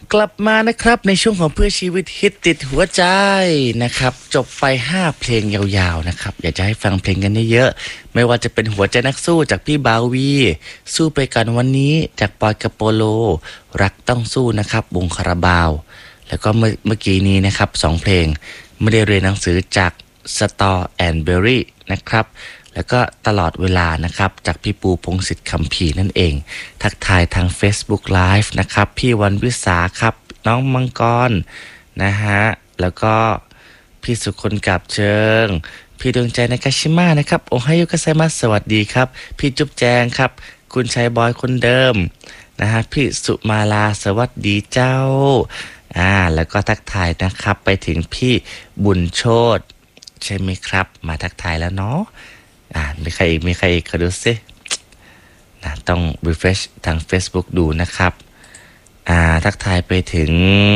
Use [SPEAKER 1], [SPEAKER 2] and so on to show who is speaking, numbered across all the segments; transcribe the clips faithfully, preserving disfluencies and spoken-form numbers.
[SPEAKER 1] กลับมานะครับในช่วงของเพื่อชีวิตฮิตติดหัวใจนะครับจบไปห้าเพลงยาวๆนะครับอยากจะให้ฟังเพลงกันเยอะๆไม่ว่าจะเป็นหัวใจนักสู้จากพี่บาวีสู้ไปกันวันนี้จากปอยกระโปโลรักต้องสู้นะครับวงคาราบาวแล้วก็เมื่อเมื่อกี้นี้นะครับสองเพลงไม่ได้เรียนหนังสือจากสตอแอนเบอรี่นะครับแล้วก็ตลอดเวลานะครับจากพี่ปูพงศิษฐ์คำภีร์นั่นเองทักทายทาง Facebook Live นะครับพี่วันวิสาครับน้องมังกรนะฮะแล้วก็พี่สุคนกับเชิงพี่ดวงใจในกาชิมะนะครับโอไฮโอกัสไซมัสสวัสดีครับพี่จุ๊บแจงครับคุณชัยบอยคนเดิมนะฮะพี่สุมาลาสวัสดีเจ้าอ่าแล้วก็ทักทายนะครับไปถึงพี่บุญโชตใช่ไหมครับมาทักทายแล้วเนาะอ่ามีใครอีกมีใครอีกขอดูสินะต้อง refresh ทาง Facebook ดูนะครับอ่าทักทายไปถึง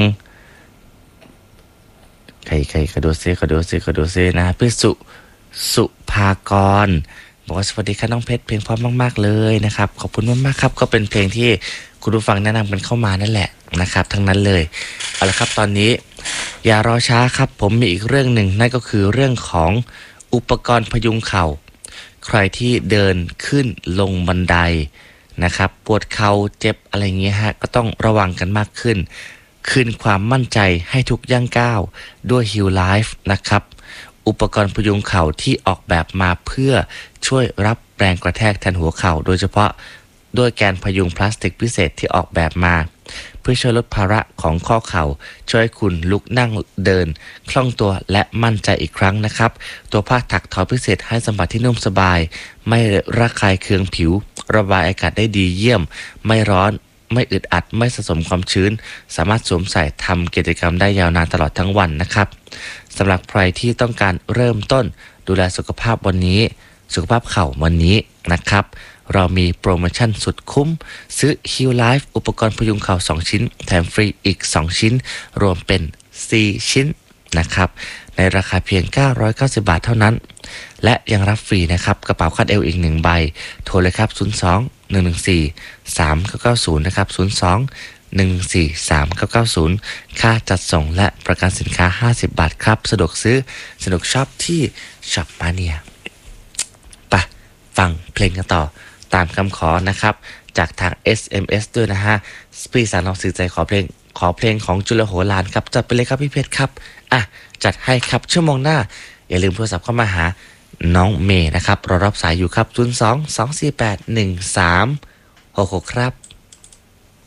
[SPEAKER 1] ใครใครขอดูซิขอดูซิขอดูซินะพี่สุสุภากรบอกว่าสวัสดีค่ะน้องเพชรเพลงเพราะมากๆเลยนะครับขอบคุณมากๆครับก็เป็นเพลงที่คุณผู้ฟังแนะนำกันเข้ามานั่นแหละนะครับทั้งนั้นเลยเอาละครับตอนนี้อย่ารอช้าครับผมมีอีกเรื่องหนึ่งนั่นก็คือเรื่องของอุปกรณ์พยุงเข่าใครที่เดินขึ้นลงบันไดนะครับปวดเข่าเจ็บอะไรเงี้ยฮะก็ต้องระวังกันมากขึ้นคืนความมั่นใจให้ทุกย่างก้าวด้วย Heal Life นะครับอุปกรณ์พยุงเข่าที่ออกแบบมาเพื่อช่วยรับแรงกระแทกแทนหัวเข่าโดยเฉพาะด้วยแกนพยุงพลาสติกพิเศษที่ออกแบบมาเพื่อช่วยลดภาระของข้อเข่าช่วยให้คุณลุกนั่งเดินคล่องตัวและมั่นใจอีกครั้งนะครับตัวผ้าถักทอพิเศษให้สัมผัสที่นุ่มสบายไม่ระคายเคืองผิวระบายอากาศได้ดีเยี่ยมไม่ร้อนไม่อึดอัดไม่สะสมความชื้นสามารถสวมใส่ทำกิจกรรมได้ยาวนานตลอดทั้งวันนะครับสำหรับใครที่ต้องการเริ่มต้นดูแลสุขภาพวันนี้สุขภาพเข่าวันนี้นะครับเรามีโปรโมชั่นสุดคุ้มซื้อ Heal Life อุปกรณ์พยุงเข่าสองชิ้นแถมฟรีอีกสองชิ้นรวมเป็นสี่ชิ้นนะครับในราคาเพียงเก้าร้อยเก้าสิบบาทเท่านั้นและยังรับฟรีนะครับกระเป๋าคาดเอวอีกหนึ่งใบโทรเลยครับศูนย์ สอง หนึ่ง หนึ่ง สี่ สาม เก้า เก้า ศูนย์นะครับศูนย์ สอง หนึ่ง สี่ สาม เก้า เก้า ศูนย์ค่าจัดส่งและประกันสินค้าห้าสิบบาทครับสะดวกซื้อสะดวกช็อปที่ช็อปมาเนียไปฟังเพลงกันต่อตามคำขอนะครับจากทาง เอส เอ็ม เอส ด้วยนะฮะพี่สารน้องสื่อใจขอเพลงขอเพลงของจุลโหฬารครับจัดไปเลยครับพี่เพชรครับอ่ะจัดให้ครับชั่วโมงหน้าอย่าลืมโทรศัพท์เข้ามาหาน้องเมย์นะครับรอรับสายอยู่ครับศูนย์ สอง สอง สี่ แปด หนึ่ง สาม หก หกครับ